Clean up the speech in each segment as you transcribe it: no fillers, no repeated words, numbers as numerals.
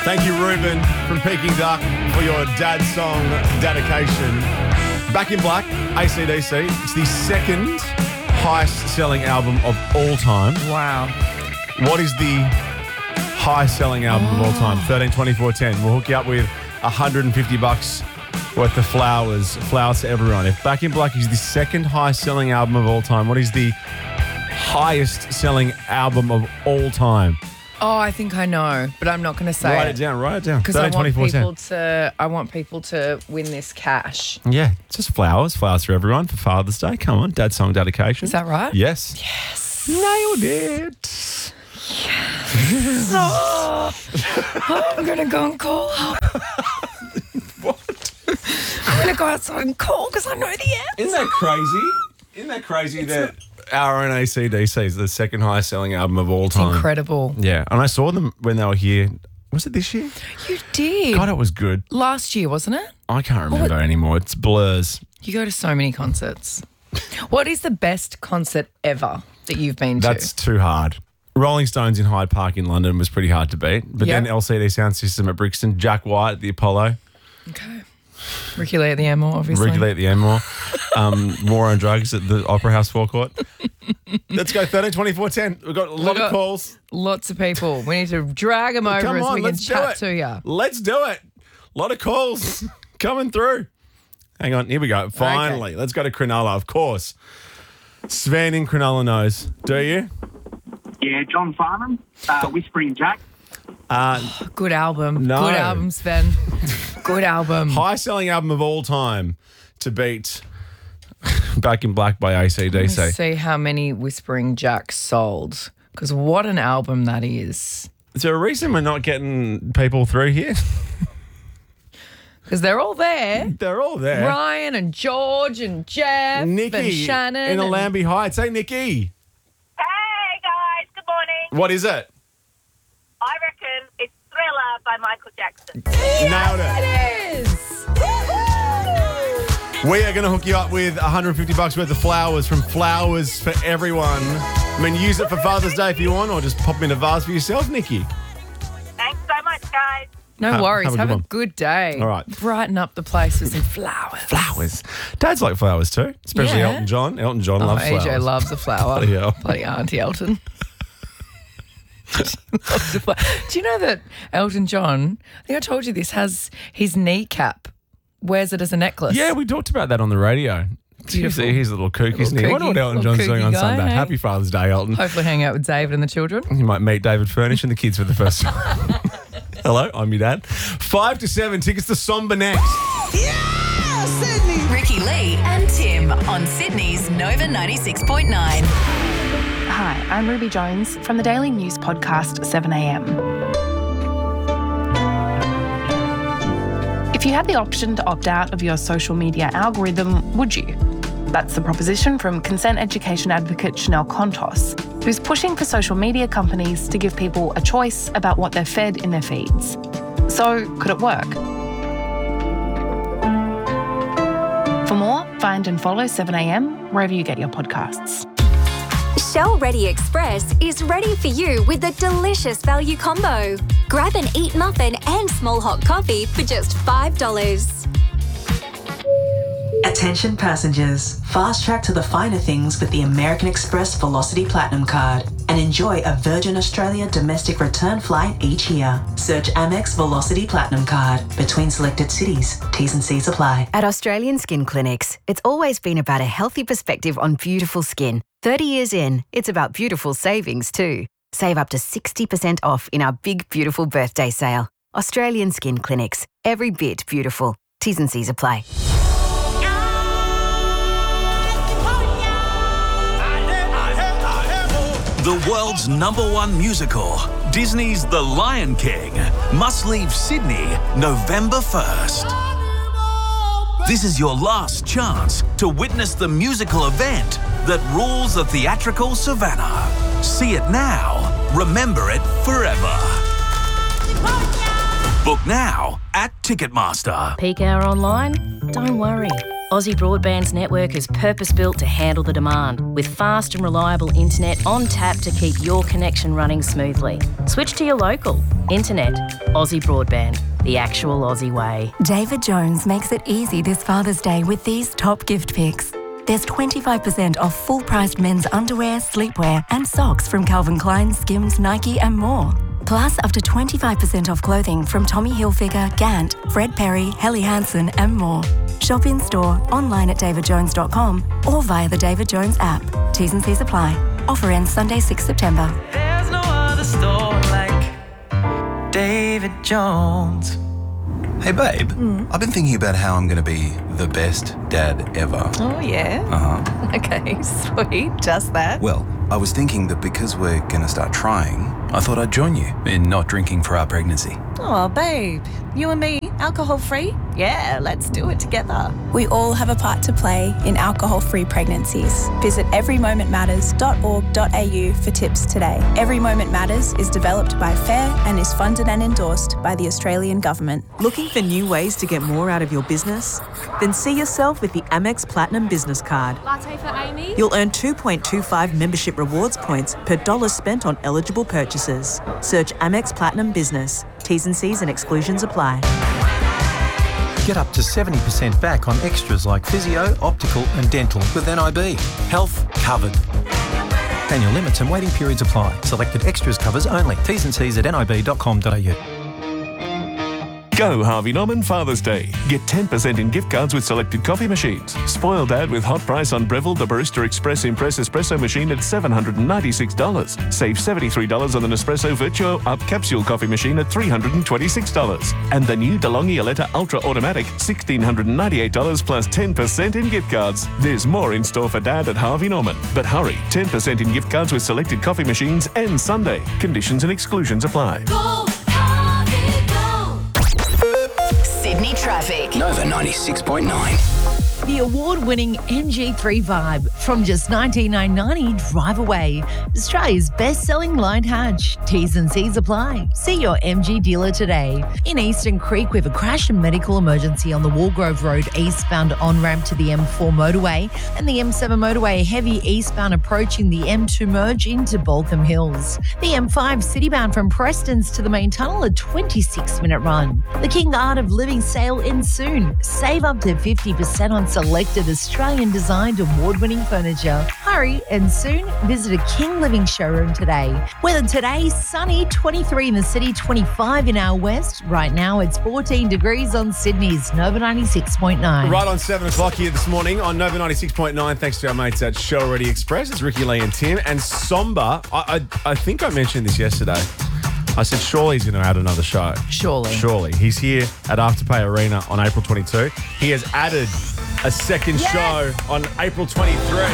Thank you, Ruben from Peking Duck, for your dad song dedication. Back in Black, AC/DC. It's the second highest selling album of all time. Wow. What is the highest selling album of all time? 13, 24, 10. We'll hook you up with $150 worth of flowers to everyone. If Back in Black is the second highest selling album of all time, what is the highest selling album of all time? Oh, I think I know, but I'm not going to say Write it down. because I 13, 24, 10. I want people to win this cash. Yeah, it's just flowers for everyone for Father's Day. Come on, dad song dedication. Is that right? Yes. Yes. Nailed it. I'm going to go and call her. What? I'm going to go outside and call because I know the answer. Isn't that crazy that our own AC/DC is the second highest selling album of all time? Incredible. Yeah, and I saw them when they were here. Was it this year? You did. God, it was good. Last year, wasn't it? I can't remember anymore. It's blurs. You go to so many concerts. What is the best concert ever that you've been to? That's too hard. Rolling Stones in Hyde Park in London was pretty hard to beat. But Yep. then LCD Sound System at Brixton, Jack White at the Apollo, Okay. Ricky Lee at the Enmore, obviously. Ricky Lee at the Enmore, War on Drugs at the Opera House forecourt. Let's go 13, 24, 10. We've got a lot of calls. Lots of people. We need to drag them over Come so on, we can let's do chat it. to you. Let's do it. A lot of calls coming through. Hang on, here we go. Finally, let's go to Cronulla, of course. Sven in Cronulla knows. Do you? Yeah, John Farnham, Whispering Jack. Good album. No. Good album, Sven. Good album. Highest selling album of all time to beat Back in Black by Let's AC/DC. see how many Whispering Jacks sold. Because what an album that is. Is there a reason we're not getting people through here? Because they're all there. They're all there. Ryan and George and Jeff Nikki and Shannon. in and- Allambie Heights. Hey, Nikki. Hey guys, good morning. What is it? I reckon it's Thriller by Michael Jackson. Nailed it. It is. We are going to hook you up with $150 worth of flowers from Flowers for Everyone. I mean, use it for Father's Day if you want, or just pop them in a vase for yourself, Nikki. Thanks so much, guys. No worries. Have a one. good day. All right. Brighten up the place with some flowers. Flowers. Dads like flowers too, especially Yeah. Elton John. Elton John Oh, loves AJ flowers. loves a flower. Bloody hell. Bloody Auntie Elton. Loves a flower. Do you know that Elton John, I think I told you this, has his kneecap, wears it as a necklace? Yeah, we talked about that on the radio. Beautiful. He's a little kook, isn't he? I wonder what Elton little John's doing kooky on guy, Sunday. hey? Happy Father's Day, Elton. Hopefully hang out with David and the children. You might meet David Furnish and the kids for the first time. Hello, I'm your dad. 5 to 7, tickets to Somber next. Ricky Lee and Tim on Sydney's Nova 96.9. Hi, I'm Ruby Jones from the daily news podcast 7am. If you had the option to opt out of your social media algorithm, would you? That's the proposition from consent education advocate Chanel Contos, who's pushing for social media companies to give people a choice about what they're fed in their feeds. So, could it work? For more, find and follow 7am wherever you get your podcasts. Shell Ready Express is ready for you with a delicious value combo. Grab an Eat muffin and small hot coffee for just $5. Attention passengers, fast track to the finer things with the American Express Velocity Platinum Card and enjoy a Virgin Australia domestic return flight each year. Search Amex Velocity Platinum Card between selected cities. T's and C's apply. At Australian Skin Clinics, it's always been about a healthy perspective on beautiful skin. 30 years in, it's about beautiful savings too. Save up to 60% off in our big, beautiful birthday sale. Australian Skin Clinics. Every bit beautiful. T's and C's apply. The world's #1 musical, Disney's The Lion King, must leave Sydney November 1st. This is your last chance to witness the musical event that rules the theatrical savannah. See it now, remember it forever. Book now at Ticketmaster. Peak hour online? Don't worry. Aussie Broadband's network is purpose-built to handle the demand, with fast and reliable internet on tap to keep your connection running smoothly. Switch to your local. Internet. Aussie Broadband. The actual Aussie way. David Jones makes it easy this Father's Day with these top gift picks. There's 25% off full-priced men's underwear, sleepwear and socks from Calvin Klein, Skims, Nike and more. Plus up to 25% off clothing from Tommy Hilfiger, Gant, Fred Perry, Helly Hansen and more. Shop in-store, online at davidjones.com or via the David Jones app. T's and C's apply. Offer ends Sunday, 6 September. There's no other store like David Jones. Hey, babe, I've been thinking about how I'm going to be the best dad ever. Oh, yeah? Uh-huh. Okay, sweet. Just that. Well, I was thinking that because we're going to start trying, I thought I'd join you in not drinking for our pregnancy. Oh, babe. You and me, alcohol-free? Yeah, let's do it together. We all have a part to play in alcohol-free pregnancies. Visit everymomentmatters.org.au for tips today. Every Moment Matters is developed by FAIR and is funded and endorsed by the Australian Government. Looking for new ways to get more out of your business? Then see yourself with the Amex Platinum Business Card. Latte for Amy? You'll earn 2.25 membership rewards points per dollar spent on eligible purchases. Search Amex Platinum Business. T's and C's and exclusions apply. Get up to 70% back on extras like physio, optical and dental with NIB. Health covered. Annual limits and waiting periods apply. Selected extras covers only. T's and C's at nib.com.au. Go Harvey Norman Father's Day. Get 10% in gift cards with selected coffee machines. Spoil Dad with hot price on Breville the Barista Express Impress Espresso machine at $796. Save $73 on the Nespresso Virtuo Up Capsule coffee machine at $326. And the new DeLonghi Aletta Ultra Automatic, $1,698 plus 10% in gift cards. There's more in store for Dad at Harvey Norman. But hurry, 10% in gift cards with selected coffee machines and Sunday. Conditions and exclusions apply. Sydney traffic. Nova 96.9. The award-winning MG3 Vibe from just $19,990 Drive Away. Australia's best-selling light hatch. T's and C's apply. See your MG dealer today. In Eastern Creek, we have a crash and medical emergency on the Walgrove Road eastbound on-ramp to the M4 motorway and the M7 motorway heavy eastbound approaching the M2 merge into Balcombe Hills. The M5 citybound from Prestons to the main tunnel, a 26-minute run. The King Art of Living sale ends soon. Save up to 50% on selected Australian-designed award-winning furniture. Hurry and soon visit a King Living showroom today. Weather today, sunny, 23 in the city, 25 in our west. Right now it's 14 degrees on Sydney's Nova 96.9. Right on 7 o'clock here this morning on Nova 96.9, thanks to our mates at Show Already Express. It's Ricky, Lee and Tim. And Somba, I think I mentioned this yesterday. I said, surely he's going to add another show. Surely. He's here at Afterpay Arena on April 22. He has added a second show on April 23.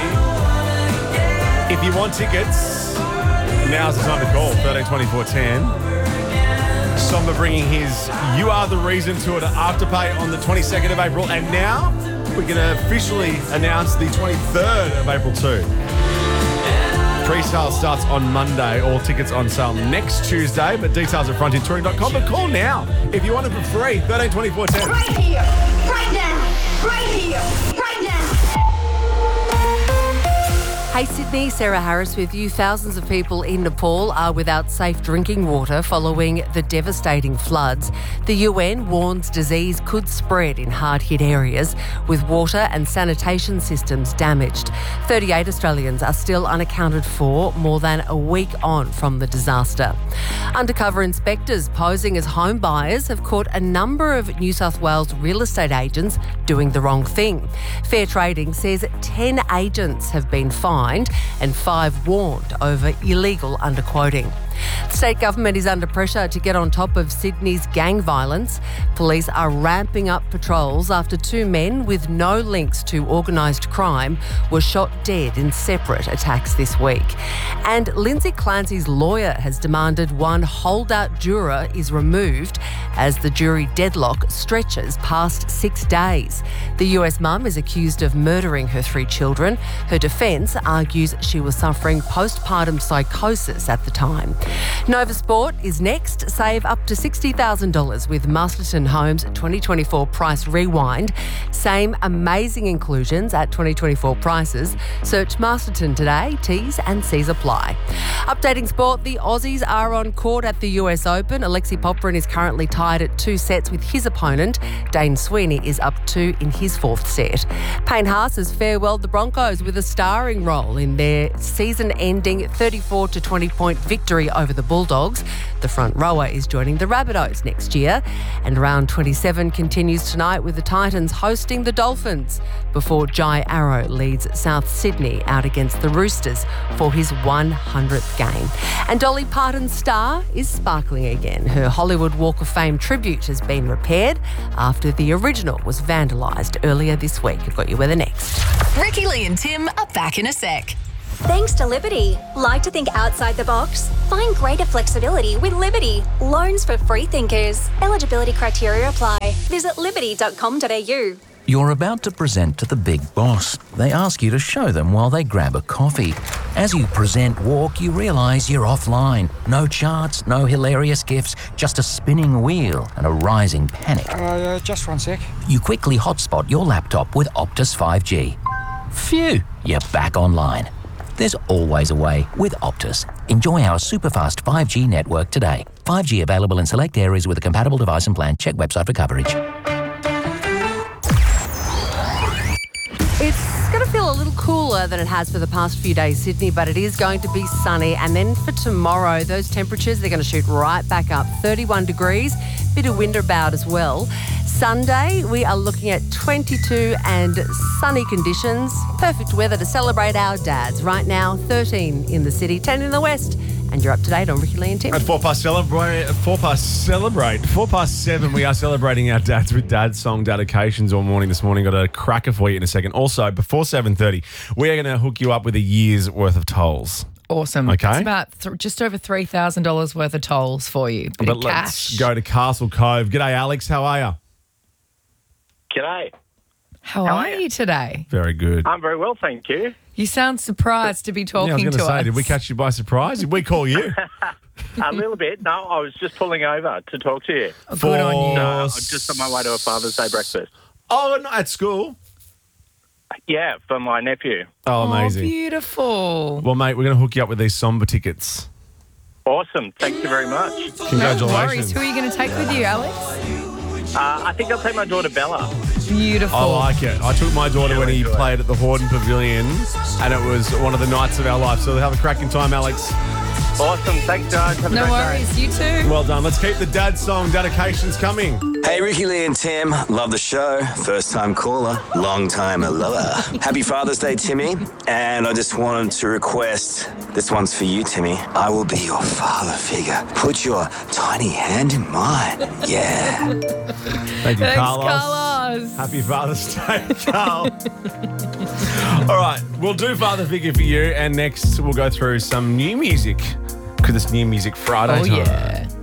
If you want tickets, now's the time to call, 132410. Somba bringing his You Are the Reason tour to Afterpay on the 22nd of April. And now we're going to officially announce the 23rd of April too. Pre-sale starts on Monday. All tickets on sale next Tuesday, but details at frontiertouring.com. But call now if you want it for free. 132410. Right here, right now, right here, right now. Hey Sydney, Sarah Harris with you. Thousands of people in Nepal are without safe drinking water following the devastating floods. The UN warns disease could spread in hard-hit areas with water and sanitation systems damaged. 38 Australians are still unaccounted for more than a week on from the disaster. Undercover inspectors posing as home buyers have caught a number of New South Wales real estate agents doing the wrong thing. Fair Trading says 10 agents have been fined and 5 warned over illegal underquoting. The state government is under pressure to get on top of Sydney's gang violence. Police are ramping up patrols after 2 men with no links to organised crime were shot dead in separate attacks this week. And Lindsay Clancy's lawyer has demanded one holdout juror is removed as the jury deadlock stretches past 6 days. The US mum is accused of murdering her 3 children. Her defence argues she was suffering postpartum psychosis at the time. Nova Sport is next. Save up to $60,000 with Masterton Homes 2024 Price Rewind. Same amazing inclusions at 2024 prices. Search Masterton today. T's and C's apply. Updating sport, the Aussies are on court at the US Open. Alexei Popyrin is currently tied at 2 sets with his opponent. Dane Sweeney is up 2 in his 4th set. Payne Haas has farewelled the Broncos with a starring role in their season-ending 34 to 20-point victory over the Bulldogs. The front rower is joining the Rabbitohs next year. And round 27 continues tonight with the Titans hosting the Dolphins before Jai Arrow leads South Sydney out against the Roosters for his 100th game. And Dolly Parton's star is sparkling again. Her Hollywood Walk of Fame tribute has been repaired after the original was vandalised earlier this week. I've got you weather next. Ricky, Lee and Tim are back in a sec. Thanks to Liberty. Like to think outside the box? Find greater flexibility with Liberty. Loans for free thinkers. Eligibility criteria apply. Visit liberty.com.au. You're about to present to the big boss. They ask you to show them while they grab a coffee. As you present walk, you realise you're offline. No charts, no hilarious gifs, just a spinning wheel and a rising panic. Just 1 sec. You quickly hotspot your laptop with Optus 5G. Phew, you're back online. There's always a way with Optus. Enjoy our superfast 5G network today. 5G available in select areas with a compatible device and plan. Check website for coverage. It's going to feel a little cooler than it has for the past few days, Sydney, but it is going to be sunny. And then for tomorrow, those temperatures, they're going to shoot right back up. 31 degrees, bit of wind about as well. Sunday, we are looking at 22 and sunny conditions. Perfect weather to celebrate our dads. Right now, 13 in the city, 10 in the west. And you're up to date on Ricky, Lee and Tim. At 7, we are celebrating our dads with dad song dedications all morning this morning. Got a cracker for you in a second. Also, before 7:30, we are going to hook you up with a year's worth of tolls. Awesome. Okay. It's about just over $3,000 worth of tolls for you. Bit But of let's cash. go to Castle Cove. G'day, Alex. How are you? G'day. How are you today? Very good. I'm very well, thank you. You sound surprised to be talking I was to going to say, us. did we catch you by surprise? Did we call you? A little bit. No, I was just pulling over to talk to you. Good on you. I'm just on my way to a Father's Day breakfast. Oh, not at school? Yeah, for my nephew. Oh, amazing. Beautiful. Well, mate, we're going to hook you up with these somber tickets. Awesome. Thank you very much. Congratulations. No worries. Who are you going to take with you, Alex? I think I'll take my daughter Bella. Beautiful. I like it. I took my daughter when he played at the Horden Pavilion, and it was one of the nights of our life. So have a cracking time, Alex. Awesome. Thanks, guys. Have a No great worries. day. You too. Well done. Let's keep the dad song dedications coming. Hey, Ricky, Lee and Tim. Love the show. First time caller, long time lover. Happy Father's Day, Timmy. And I just wanted to request, this one's for you, Timmy. I will be your father figure. Put your tiny hand in mine. Yeah. Thank you, Thanks, Carlos. Carlos. Happy Father's Day, Carl. All right, we'll do Father Figure for you, and next we'll go through some new music because it's New Music Friday time. Yeah.